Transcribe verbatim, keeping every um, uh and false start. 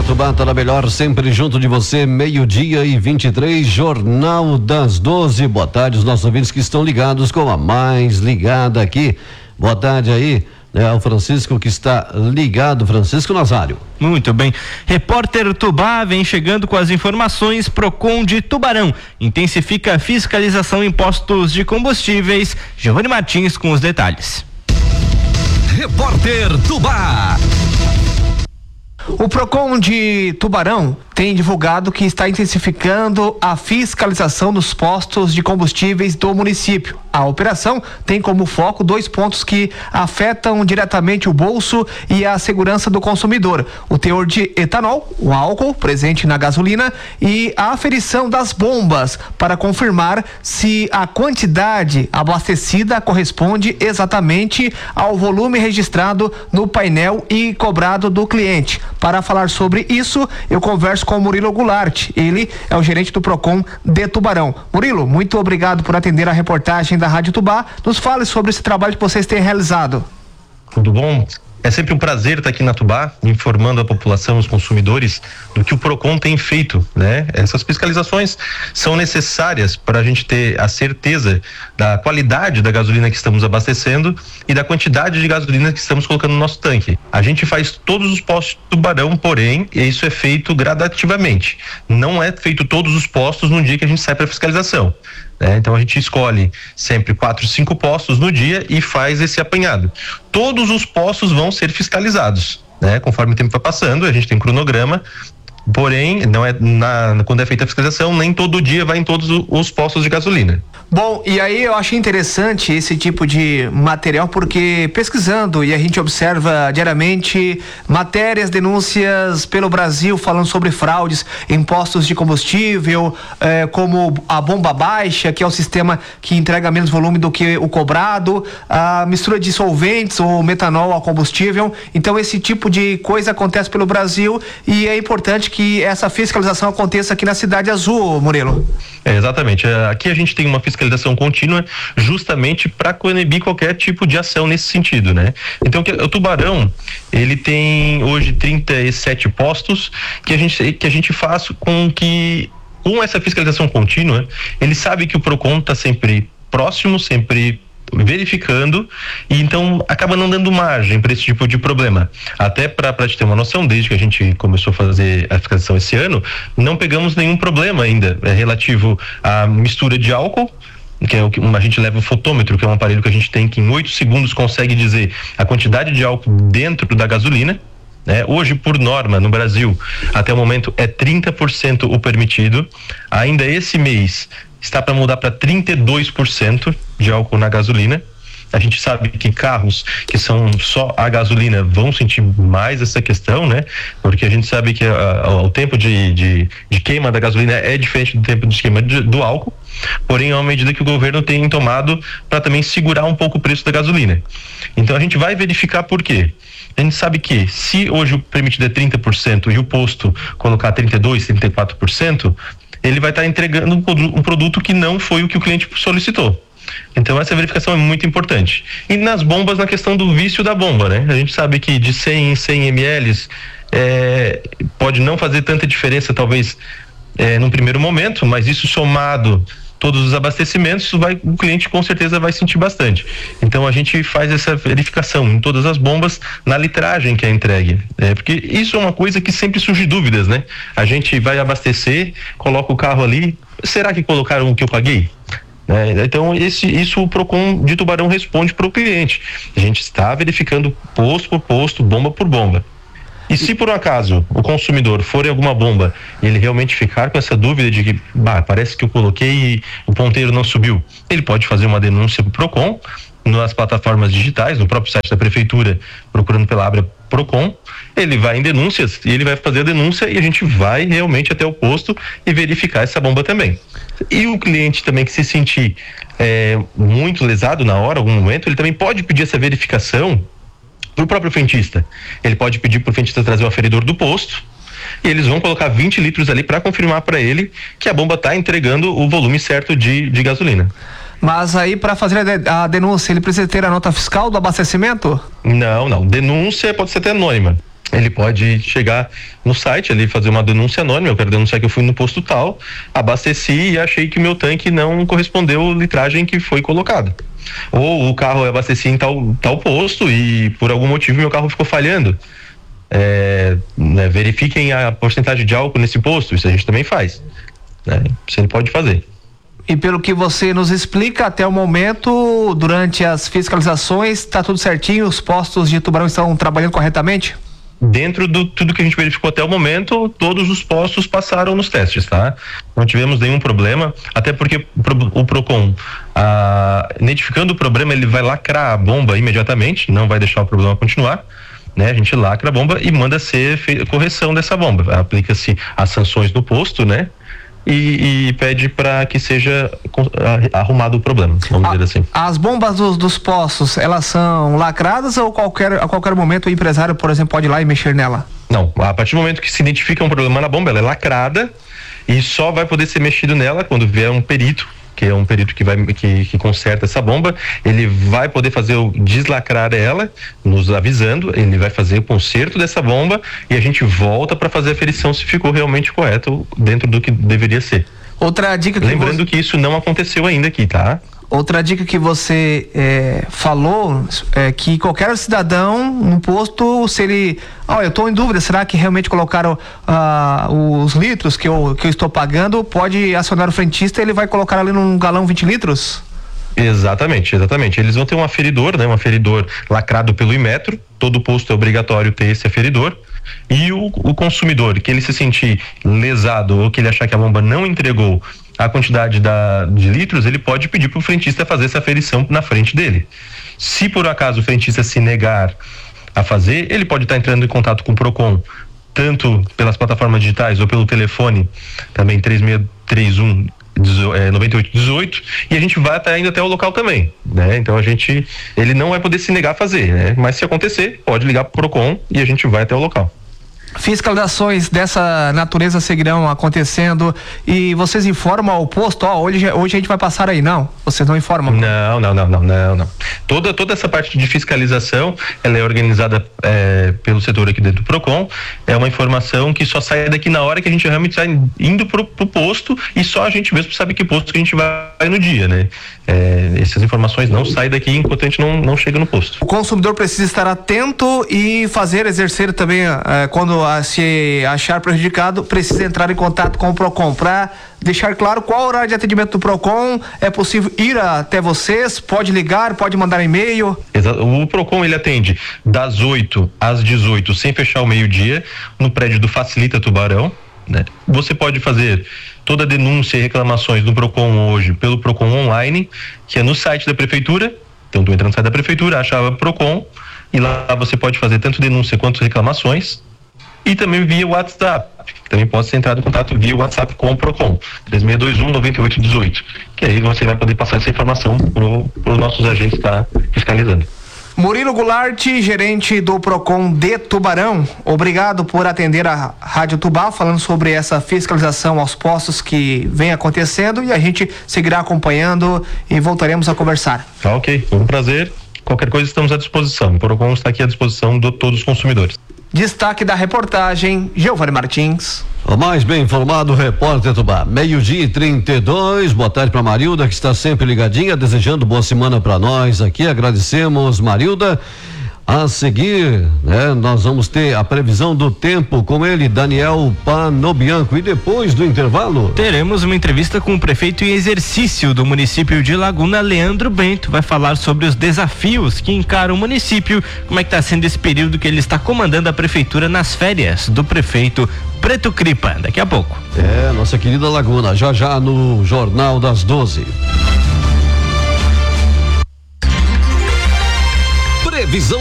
Tubá tá na melhor, sempre junto de você, meio-dia e vinte e três, Jornal das doze. Boa tarde, os nossos ouvintes que estão ligados com a mais ligada aqui. Boa tarde aí, né, o Francisco que está ligado, Francisco Nazário. Muito bem. Repórter Tubá vem chegando com as informações. Procon de Tubarão intensifica a fiscalização em postos de combustíveis. Giovanni Martins com os detalhes. Repórter Tubá. O Procon de Tubarão tem divulgado que está intensificando a fiscalização dos postos de combustíveis do município. A operação tem como foco dois pontos que afetam diretamente o bolso e a segurança do consumidor: o teor de etanol, o álcool presente na gasolina, e a aferição das bombas para confirmar se a quantidade abastecida corresponde exatamente ao volume registrado no painel e cobrado do cliente. Para falar sobre isso, eu converso com o Murilo Goulart. Ele é o gerente do Procon de Tubarão. Murilo, muito obrigado por atender a reportagem da Rádio Tubá. Nos fale sobre esse trabalho que vocês têm realizado. Tudo bom? É sempre um prazer estar aqui na Tubá, informando a população, os consumidores, do que o Procon tem feito, né? Essas fiscalizações são necessárias para a gente ter a certeza da qualidade da gasolina que estamos abastecendo e da quantidade de gasolina que estamos colocando no nosso tanque. A gente faz todos os postos de Tubarão, porém, isso é feito gradativamente. Não é feito todos os postos no dia que a gente sai para fiscalização. É, então a gente escolhe sempre quatro, cinco postos no dia e faz esse apanhado. Todos os postos vão ser fiscalizados, né? Conforme o tempo vai passando, a gente tem um cronograma, porém, não é na, quando é feita a fiscalização, nem todo dia vai em todos os postos de gasolina. Bom, e aí eu achei interessante esse tipo de material, porque pesquisando, e a gente observa diariamente matérias, denúncias pelo Brasil falando sobre fraudes em postos de combustível, eh, como a bomba baixa, que é o sistema que entrega menos volume do que o cobrado, a mistura de solventes ou metanol ao combustível. Então esse tipo de coisa acontece pelo Brasil e é importante que essa fiscalização aconteça aqui na Cidade Azul, Murilo. É, exatamente. Aqui a gente tem uma fiscalização contínua justamente para coibir qualquer tipo de ação nesse sentido, né? Então, o Tubarão, ele tem hoje trinta e sete postos que a gente, que a gente faz com que, com essa fiscalização contínua, ele sabe que o Procon está sempre próximo, sempre verificando, e então acaba não dando margem para esse tipo de problema. Até para te ter uma noção, desde que a gente começou a fazer a fiscalização esse ano, não pegamos nenhum problema ainda é, relativo à mistura de álcool, que é o que a gente leva o fotômetro, que é um aparelho que a gente tem que em oito segundos consegue dizer a quantidade de álcool dentro da gasolina. É, hoje, por norma, no Brasil, até o momento é trinta por cento o permitido. Ainda esse mês está para mudar para trinta e dois por cento de álcool na gasolina. A gente sabe que carros que são só a gasolina vão sentir mais essa questão, né? Porque a gente sabe que a, a, o tempo de, de, de queima da gasolina é diferente do tempo de queima de, do álcool, porém é uma medida que o governo tem tomado para também segurar um pouco o preço da gasolina. Então a gente vai verificar por quê. A gente sabe que se hoje o permitido é trinta por cento e o posto colocar trinta e dois por cento, trinta e quatro por cento, ele vai estar entregando um produto que não foi o que o cliente solicitou. Então essa verificação é muito importante. E nas bombas, na questão do vício da bomba, né? A gente sabe que de cem em cem mililitros é, pode não fazer tanta diferença, talvez, é, num primeiro momento, mas isso somado todos os abastecimentos, isso vai, o cliente com certeza vai sentir bastante. Então a gente faz essa verificação em todas as bombas, na litragem que é entregue, é, porque isso é uma coisa que sempre surge dúvidas, né? A gente vai abastecer, coloca o carro ali, será que colocaram o que eu paguei? É, então esse, isso o Procon de Tubarão responde para o cliente. A gente está verificando posto por posto, bomba por bomba. E se por um acaso o consumidor for em alguma bomba e ele realmente ficar com essa dúvida de que bah, parece que eu coloquei e o ponteiro não subiu, ele pode fazer uma denúncia para o Procon nas plataformas digitais, no próprio site da prefeitura, procurando pela abra Procon. Ele vai em denúncias e ele vai fazer a denúncia e a gente vai realmente até o posto e verificar essa bomba também. E o cliente também que se sentir é, muito lesado na hora, algum momento, ele também pode pedir essa verificação para o próprio frentista. Ele pode pedir para o frentista trazer o aferidor do posto e eles vão colocar vinte litros ali para confirmar para ele que a bomba está entregando o volume certo de, de gasolina. Mas aí, para fazer a, de, a denúncia, ele precisa ter a nota fiscal do abastecimento? Não, não. Denúncia pode ser até anônima. ele pode chegar no site ali, fazer uma denúncia anônima. Eu quero denunciar que eu fui no posto tal, abasteci e achei que o meu tanque não correspondeu à litragem que foi colocada. Ou o carro eu abasteci em tal, tal posto e por algum motivo meu carro ficou falhando. É, né, verifiquem a porcentagem de álcool nesse posto, isso a gente também faz, né? Isso ele pode fazer. E pelo que você nos explica, até o momento, durante as fiscalizações, está tudo certinho? Os postos de Tubarão estão trabalhando corretamente? Dentro do tudo que a gente verificou até o momento, todos os postos passaram nos testes, tá? Não tivemos nenhum problema, até porque o Procon, ah, identificando o problema, ele vai lacrar a bomba imediatamente, não vai deixar o problema continuar, né? A gente lacra a bomba e manda ser fe- correção dessa bomba. Aplica-se as sanções no posto, né? E, e pede para que seja arrumado o problema, vamos a, dizer assim. As bombas dos, dos postos, elas são lacradas ou qualquer, a qualquer momento o empresário, por exemplo, pode ir lá e mexer nela? Não, a partir do momento que se identifica um problema na bomba, ela é lacrada e só vai poder ser mexido nela quando vier um perito, que é um perito que vai que, que conserta essa bomba. Ele vai poder fazer o deslacrar ela, nos avisando, ele vai fazer o conserto dessa bomba e a gente volta para fazer a aferição se ficou realmente correto dentro do que deveria ser. Outra dica que Lembrando você... que isso não aconteceu ainda aqui, tá? Outra dica que você é, falou é que qualquer cidadão no posto, se ele... Olha, eu estou em dúvida, será que realmente colocaram ah, os litros que eu, que eu estou pagando? Pode acionar o frentista e ele vai colocar ali num galão vinte litros? Exatamente, exatamente. Eles vão ter um aferidor, né? Um aferidor lacrado pelo Inmetro. Todo posto é obrigatório ter esse aferidor. E o, o consumidor, que ele se sentir lesado ou que ele achar que a bomba não entregou a quantidade da, de litros, ele pode pedir para o frentista fazer essa aferição na frente dele. Se por acaso o frentista se negar a fazer, ele pode estar entrando em contato com o Procon, tanto pelas plataformas digitais ou pelo telefone, também três seis três um nove oito um oito, e a gente vai até, indo até o local também, né? Então a gente, ele não vai poder se negar a fazer, né? Mas se acontecer, pode ligar pro Procon e a gente vai até o local. Fiscalizações dessa natureza seguirão acontecendo e vocês informam ao posto, ó, hoje, hoje a gente vai passar aí, não? Vocês não informam? Não, não, não, não, não, não. Toda, toda essa parte de fiscalização, ela é organizada é, pelo setor aqui dentro do Procon, é uma informação que só sai daqui na hora que a gente realmente está indo pro, pro posto e só a gente mesmo sabe que posto que a gente vai no dia, né? É, essas informações não saem daqui enquanto a gente não, não chega no posto. O consumidor precisa estar atento e fazer, exercer também, é, quando a, se achar prejudicado, precisa entrar em contato com o Procon para deixar claro qual o horário de atendimento do Procon. É possível ir até vocês, pode ligar, pode mandar e-mail. Exato. O Procon ele atende das oito às dezoito, sem fechar o meio-dia, no prédio do Facilita Tubarão, né? Você pode fazer toda denúncia e reclamações do Procon hoje pelo Procon online, que é no site da prefeitura. Então tu entra no site da prefeitura, acha a Procon e lá você pode fazer tanto denúncia quanto reclamações, e também via WhatsApp, também pode ser entrado em contato via WhatsApp com o Procon, três seis dois um nove oito um oito, que aí você vai poder passar essa informação para os nossos agentes estar fiscalizando. Murilo Goulart, gerente do Procon de Tubarão, obrigado por atender a Rádio Tubá, falando sobre essa fiscalização aos postos que vem acontecendo, e a gente seguirá acompanhando e voltaremos a conversar. Tá, ok, foi um prazer. Qualquer coisa estamos à disposição. O Procon está aqui à disposição de todos os consumidores. Destaque da reportagem, Giovanni Martins. O mais bem informado repórter Tubá, meio-dia e trinta e dois. Boa tarde para Marilda, que está sempre ligadinha, desejando boa semana para nós aqui. Agradecemos, Marilda. A seguir, né, nós vamos ter a previsão do tempo com ele, Daniel Panobianco, e depois do intervalo teremos uma entrevista com o prefeito em exercício do município de Laguna, Leandro Bento. Vai falar sobre os desafios que encara o município, como é que está sendo esse período que ele está comandando a prefeitura nas férias do prefeito Preto Cripa. Daqui a pouco. É, nossa querida Laguna, já já no Jornal das doze. Previsão